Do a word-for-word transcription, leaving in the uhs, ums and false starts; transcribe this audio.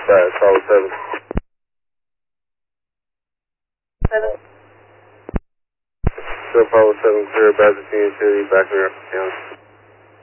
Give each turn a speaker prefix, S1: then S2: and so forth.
S1: Right, solid seven.
S2: Seven.
S1: Still follow seven clear, Byzantine City, back in your down.